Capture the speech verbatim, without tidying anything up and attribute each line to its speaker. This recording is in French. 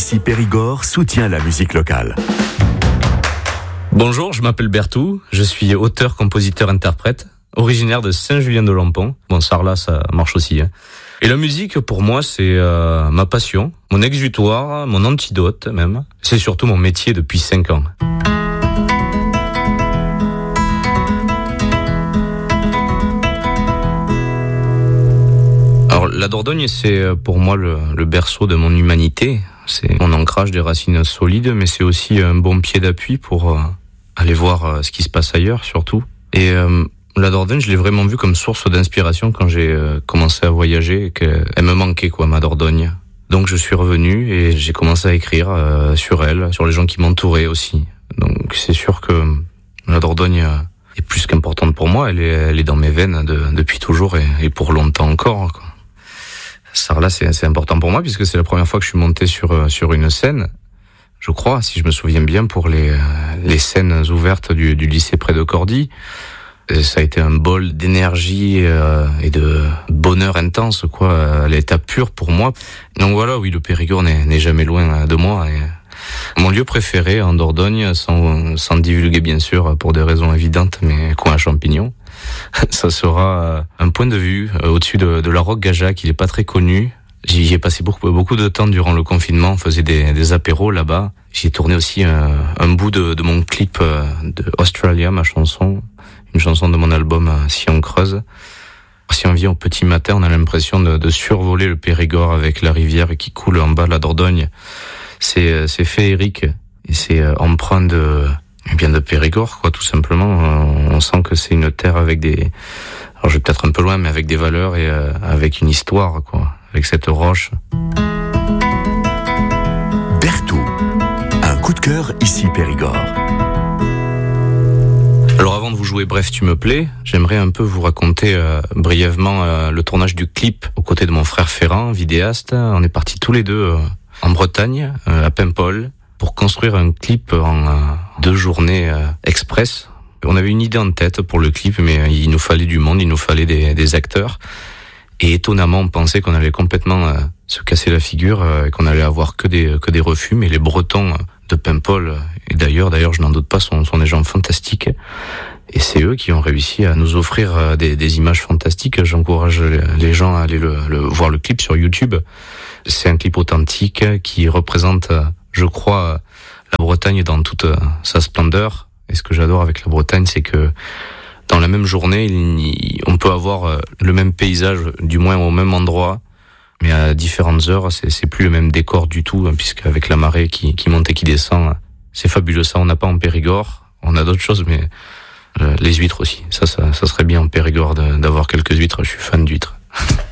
Speaker 1: ici Périgord soutient la musique locale.
Speaker 2: Bonjour, je m'appelle Bertou, je suis auteur, compositeur, interprète, originaire de Saint-Julien-de-Lampon. Bon, Sarlat, ça marche aussi. Hein. Et la musique, pour moi, c'est euh, ma passion, mon exutoire, mon antidote même. C'est surtout mon métier depuis cinq ans. Alors, la Dordogne, c'est pour moi le, le berceau de mon humanité. C'est mon ancrage, des racines solides, mais c'est aussi un bon pied d'appui pour euh, aller voir euh, ce qui se passe ailleurs, surtout. Et euh, la Dordogne, je l'ai vraiment vue comme source d'inspiration quand j'ai euh, commencé à voyager et qu'elle me manquait, quoi, ma Dordogne. Donc je suis revenu et j'ai commencé à écrire euh, sur elle, sur les gens qui m'entouraient aussi. Donc c'est sûr que la Dordogne est plus qu'importante pour moi, elle est, elle est dans mes veines de, depuis toujours et, et pour longtemps encore, quoi. Sarlat, c'est, c'est important pour moi puisque c'est la première fois que je suis monté sur, sur une scène, je crois, si je me souviens bien, pour les, les scènes ouvertes du, du lycée près de Cordy. Et ça a été un bol d'énergie euh, et de bonheur intense, quoi, à l'état pur pour moi. Donc voilà, oui, le Périgord n'est, n'est jamais loin de moi. Et mon lieu préféré en Dordogne, sans, sans divulguer bien sûr, pour des raisons évidentes, mais coin à champignons, ça sera un point de vue au-dessus de, de la Roque Gajac. Il est pas très connu. J'y ai passé beaucoup, beaucoup de temps durant le confinement. On faisait des, des apéros là-bas. J'y ai tourné aussi un, un bout de, de mon clip de Australia, ma chanson. Une chanson de mon album Si on creuse. Si on vient au petit matin, on a l'impression de, de survoler le Périgord avec la rivière qui coule en bas de la Dordogne. C'est, c'est féerique et c'est empreint de, bien de Périgord, quoi, tout simplement. On sent que c'est une terre avec des, alors je vais peut-être un peu loin, mais avec des valeurs et euh, avec une histoire, quoi, avec cette roche.
Speaker 1: Bertou, un coup de cœur ici Périgord.
Speaker 2: Alors avant de vous jouer Bref tu me plais, j'aimerais un peu vous raconter euh, brièvement euh, le tournage du clip aux côtés de mon frère Ferrand, vidéaste. On est partis tous les deux euh, en Bretagne, euh, à Paimpol, pour construire un clip en euh, deux journées euh, express. On avait une idée en tête pour le clip, mais il nous fallait du monde, il nous fallait des, des acteurs. Et étonnamment, on pensait qu'on allait complètement euh, se casser la figure euh, et qu'on allait avoir que des que des refus. Mais les Bretons de Paimpol, et d'ailleurs, d'ailleurs, je n'en doute pas, sont, sont des gens fantastiques. Et c'est eux qui ont réussi à nous offrir des, des images fantastiques. J'encourage les gens à aller le, le, voir le clip sur YouTube. C'est un clip authentique qui représente, je crois, la Bretagne dans toute sa splendeur. Et ce que j'adore avec la Bretagne, c'est que dans la même journée, il, on peut avoir le même paysage, du moins au même endroit, mais à différentes heures, c'est, c'est plus le même décor du tout, hein, puisqu'avec la marée qui, qui monte et qui descend, c'est fabuleux. Ça, on n'a pas en Périgord. On a d'autres choses, mais euh, les huîtres aussi. Ça, ça, ça serait bien en Périgord de, d'avoir quelques huîtres. Je suis fan d'huîtres.